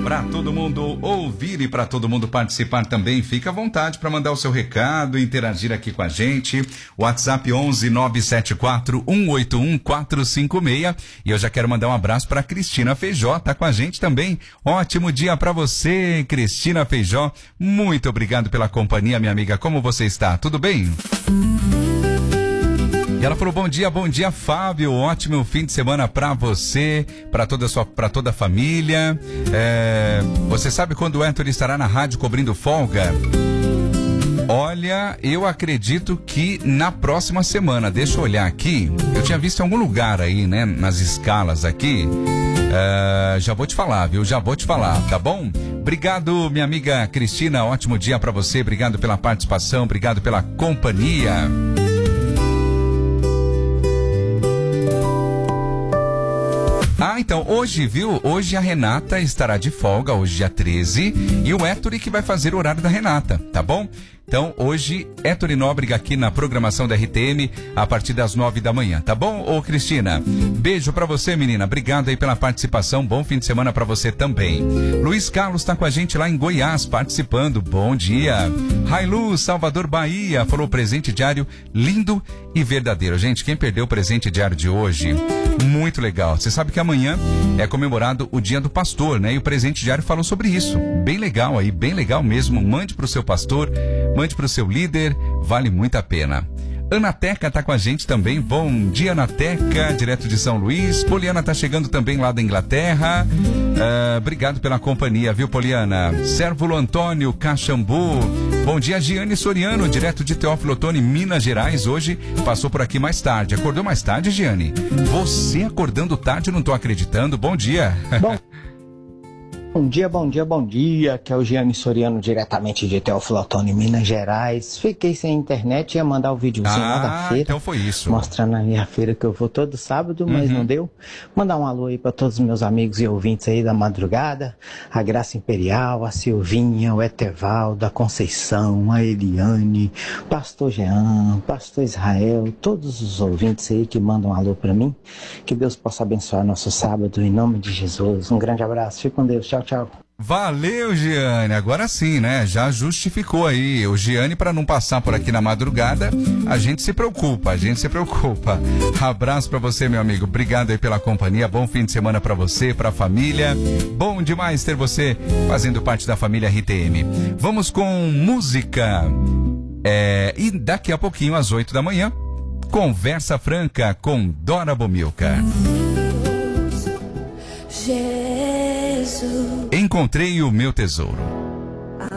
para todo mundo ouvir e para todo mundo participar também. Fica à vontade para mandar o seu recado, interagir aqui com a gente. WhatsApp 11 974 181 456. E eu já quero mandar um abraço para Cristina Feijó, tá com a gente também. Ótimo dia para você, Cristina Feijó. Muito obrigado pela companhia, minha amiga. Como você está? Tudo bem? E ela falou, bom dia, Fábio, ótimo fim de semana pra você, pra toda a família. Você sabe quando o Héctor estará na rádio cobrindo folga? Olha, eu acredito que na próxima semana, deixa eu olhar aqui, eu tinha visto em algum lugar aí, né, nas escalas aqui, já vou te falar, viu, tá bom? Obrigado, minha amiga Cristina, ótimo dia pra você, obrigado pela participação, obrigado pela companhia. Então, hoje, viu? Hoje a Renata estará de folga, hoje dia 13, e o Héctor que vai fazer o horário da Renata, tá bom? Então, hoje, Héctor Nóbrega aqui na programação da RTM, a partir das 9 da manhã, tá bom? Ô, Cristina, beijo pra você, menina. Obrigado aí pela participação. Bom fim de semana pra você também. Luiz Carlos tá com a gente lá em Goiás, participando. Bom dia. Railu, Salvador, Bahia, falou presente diário lindo e verdadeiro. Gente, quem perdeu o presente diário de hoje, muito legal. Você sabe que amanhã é comemorado o Dia do Pastor, né? E o presente diário falou sobre isso. Bem legal aí, bem legal mesmo. Mande pro seu pastor, mande pro seu líder, vale muito a pena. Ana Teca tá com a gente também. Bom dia, Ana Teca, direto de São Luís. Poliana tá chegando também lá da Inglaterra. Obrigado pela companhia, viu, Poliana? Sérvulo Antônio Caxambu. Bom dia, Giane Soriano, direto de Teófilo Otoni, Minas Gerais. Hoje passou por aqui mais tarde. Acordou mais tarde, Giane? Você acordando tarde, não tô acreditando. Bom dia. Bom dia, que é o Giane Soriano, diretamente de Teófilo Otoni, Minas Gerais. Fiquei sem internet, ia mandar o videozinho lá da feira. Então foi isso. Mostrando ali a feira que eu vou todo sábado, mas não deu. Mandar um alô aí para todos os meus amigos e ouvintes aí da madrugada. A Graça Imperial, a Silvinha, o Etevaldo, a Conceição, a Eliane, Pastor Jean, Pastor Israel, todos os ouvintes aí que mandam um alô para mim. Que Deus possa abençoar nosso sábado, em nome de Jesus. Um grande abraço, fique com Deus, tchau. Valeu, Giane. Agora sim, né? Já justificou aí. O Giane, para não passar por aqui na madrugada, a gente se preocupa. Abraço pra você, meu amigo. Obrigado aí pela companhia. Bom fim de semana pra você, pra família. Bom demais ter você fazendo parte da família RTM. Vamos com música. E daqui a pouquinho, às 8 da manhã, Conversa Franca com Dora Bomilca. Encontrei o meu tesouro.